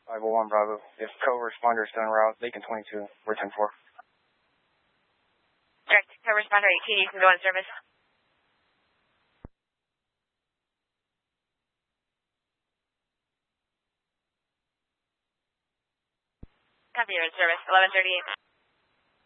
501 Bravo. If co-responder is still en route, Beacon 22, we're 10-4. Direct, co-responder 18, you can go on service. Copy, you're in service, 1138.